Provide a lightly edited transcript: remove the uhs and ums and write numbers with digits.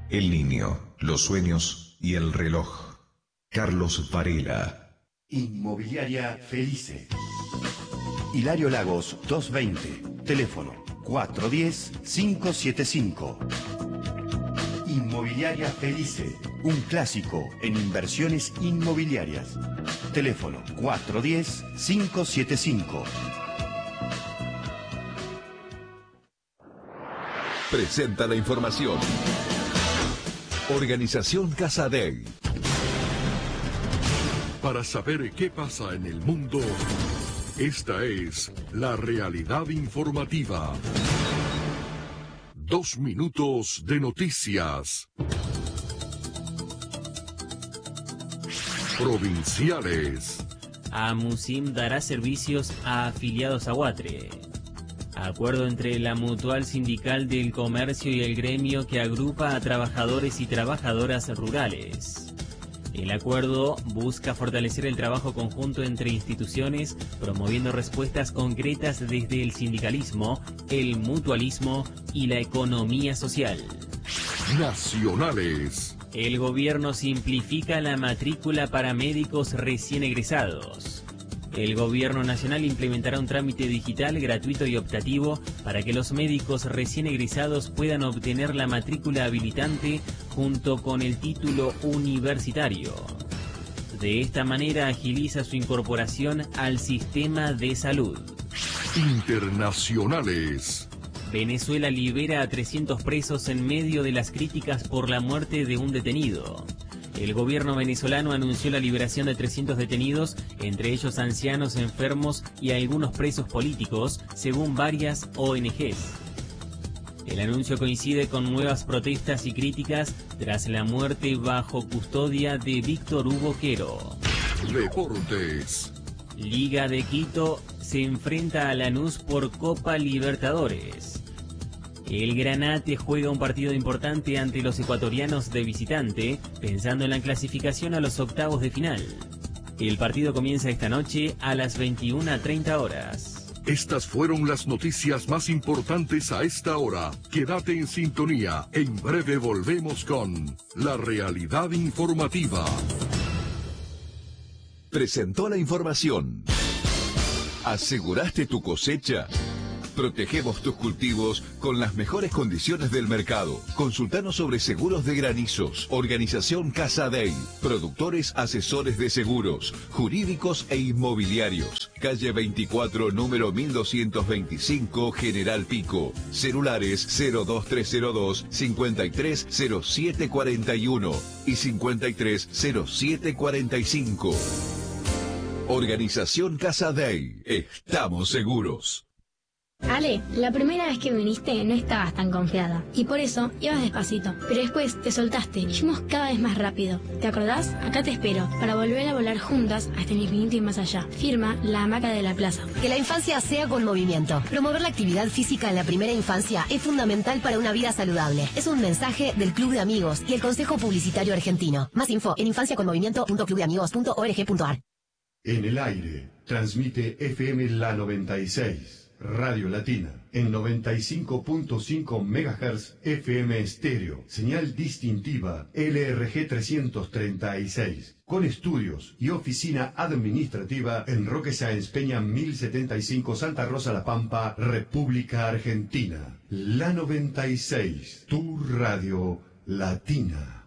El niño, los sueños y el reloj. Carlos Varela. Inmobiliaria Felice. Hilario Lagos 220. Teléfono 410-575. Inmobiliaria Felice. Un clásico en inversiones inmobiliarias. Teléfono 410-575. Presenta la información. Organización Casadei. Para saber qué pasa en el mundo, esta es la realidad informativa. 2 minutos de noticias. Provinciales. AMUSIM dará servicios a afiliados a Guatre. Acuerdo entre la Mutual Sindical del Comercio y el gremio que agrupa a trabajadores y trabajadoras rurales. El acuerdo busca fortalecer el trabajo conjunto entre instituciones, promoviendo respuestas concretas desde el sindicalismo, el mutualismo y la economía social. Nacionales. El gobierno simplifica la matrícula para médicos recién egresados. El gobierno nacional implementará un trámite digital gratuito y optativo para que los médicos recién egresados puedan obtener la matrícula habilitante junto con el título universitario. De esta manera agiliza su incorporación al sistema de salud. Internacionales. Venezuela libera a 300 presos en medio de las críticas por la muerte de un detenido. El gobierno venezolano anunció la liberación de 300 detenidos, entre ellos ancianos, enfermos y algunos presos políticos, según varias ONGs. El anuncio coincide con nuevas protestas y críticas tras la muerte bajo custodia de Víctor Hugo Quero. Deportes. Liga de Quito se enfrenta a Lanús por Copa Libertadores. El Granate juega un partido importante ante los ecuatorianos de visitante, pensando en la clasificación a los octavos de final. El partido comienza esta noche a las 21:30 horas. Estas fueron las noticias más importantes a esta hora. Quédate en sintonía. En breve volvemos con la realidad informativa. Presentó la información. ¿Aseguraste tu cosecha? Protegemos tus cultivos con las mejores condiciones del mercado. Consultanos sobre seguros de granizos. Organización Casadei. Productores asesores de seguros, jurídicos e inmobiliarios. Calle 24, número 1225, General Pico. Celulares 02302 530741 y 530745. Organización Casadei. Estamos seguros. Ale, la primera vez que viniste no estabas tan confiada y por eso ibas despacito, pero después te soltaste y fuimos cada vez más rápido. ¿Te acordás? Acá te espero para volver a volar juntas hasta el infinito y más allá. Firma La Hamaca de la Plaza. Que la infancia sea con movimiento. Promover la actividad física en la primera infancia es fundamental para una vida saludable. Es un mensaje del Club de Amigos y el Consejo Publicitario Argentino. Más info en infanciaconmovimiento.clubdeamigos.org.ar. En el aire, transmite FM La 96. Radio Latina, en 95.5 MHz FM estéreo, señal distintiva LRG 336, con estudios y oficina administrativa en Roque Sáenz Peña 1075 Santa Rosa La Pampa, República Argentina. La 96, tu radio latina.